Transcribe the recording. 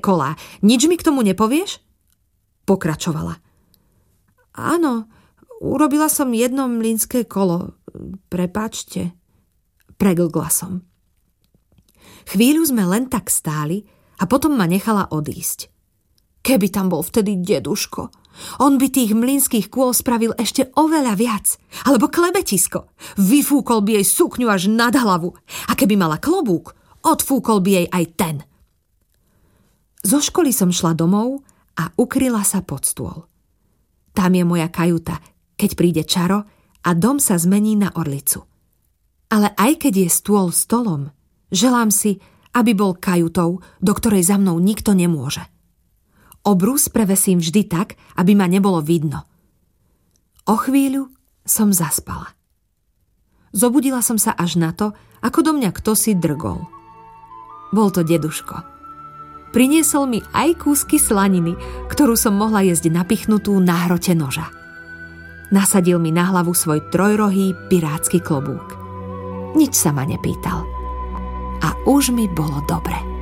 kolá. Nič mi k tomu nepovieš? Pokračovala. Áno, urobila som jedno mlynské kolo. Prepáčte, preglgla som. Chvíľu sme len tak stáli a potom ma nechala odísť. Keby tam bol vtedy deduško, on by tých mlynských kôl spravil ešte oveľa viac. Alebo klebetisko. Vyfúkol by jej sukňu až nad hlavu. A keby mala klobúk, odfúkol by jej aj ten. Zo školy som šla domov a ukryla sa pod stôl. Tam je moja kajuta, keď príde čaro a dom sa zmení na orlicu. Ale aj keď je stôl stolom, želám si, aby bol kajutou, do ktorej za mnou nikto nemôže. Obrus prevesím vždy tak, aby ma nebolo vidno. O chvíľu som zaspala. Zobudila som sa až na to, ako do mňa ktosi drgol. Bol to deduško. Priniesol mi aj kúsky slaniny, ktorú som mohla jesť napichnutú na hrote noža. Nasadil mi na hlavu svoj trojrohý pirátsky klobúk. Nič sa ma nepýtal. A už mi bolo dobre.